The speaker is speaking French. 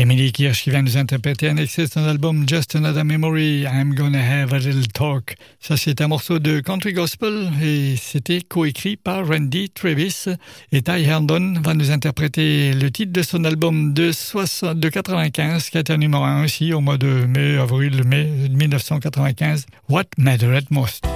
Emily Kirsch qui vient nous interpréter un extrait de son album Just Another Memory, I'm Gonna Have a Little Talk. Ça, c'est un morceau de country gospel et c'était coécrit par Randy Travis. Et Ty Herndon va nous interpréter le titre de son album de 95, qui a été numéro 1 aussi au mois de mai 1995, What Mattered Most.